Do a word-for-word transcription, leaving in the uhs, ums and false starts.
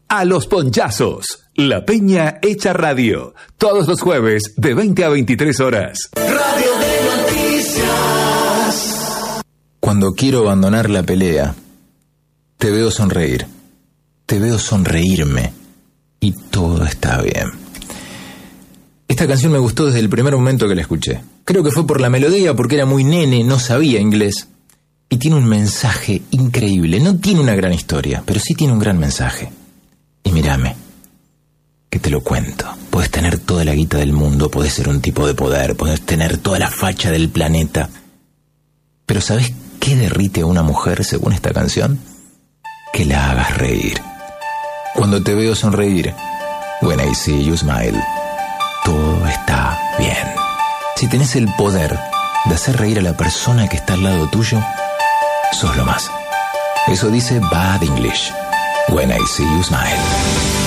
A los Ponchazos, La Peña Hecha Radio, todos los jueves de veinte a veintitrés horas. Radio de Noticias. Cuando quiero abandonar la pelea, te veo sonreír, te veo sonreírme y todo está bien. Esta canción me gustó desde el primer momento que la escuché. Creo que fue por la melodía, porque era muy nene, no sabía inglés. Y tiene un mensaje increíble. No tiene una gran historia, pero sí tiene un gran mensaje. Y mírame, que te lo cuento. Podés tener toda la guita del mundo, podés ser un tipo de poder, podés tener toda la facha del planeta. Pero ¿sabés qué derrite a una mujer según esta canción? Que la hagas reír. Cuando te veo sonreír, when I see you smile, todo está bien. Si tenés el poder de hacer reír a la persona que está al lado tuyo, sos lo más. Eso dice Bad English. When I see you smile.